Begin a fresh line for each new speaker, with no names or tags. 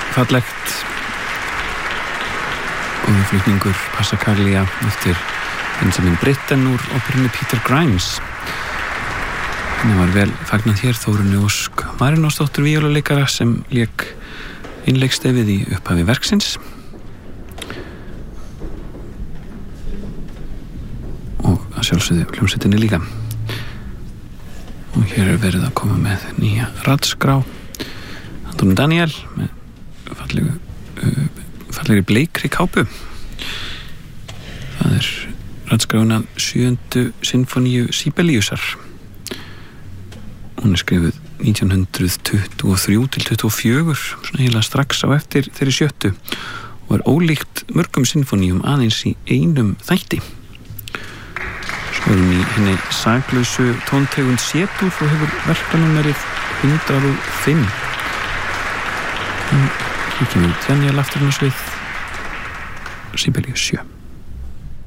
fallegt og flutningur Passacaglia eftir Benjamin Britten úr óperunni Peter Grimes. Henni var vel fagnað hér Þórunni Ósk Marinósdóttur víóluleikara sem lék innleikstefið í upphafi verksins og að sjálfsögðu hljómsveitinni líka. Og hér verið að koma með nýja radskrá Anton Daniel með fallegri bleikri kápu. Það radskráin af 7. sinfoníu Sibeliusar. Hún skrifuð 1923 til 24, svona heila strax á eftir þeirri 7. og ólíkt mörgum sinfoníum aðeins í einum þætti. Svo hún í henni saklausu tóntegund C-dúr og hefur verkanúmerið 105. Kíkjum við Daniel aftur hann á svið Sibelius 7.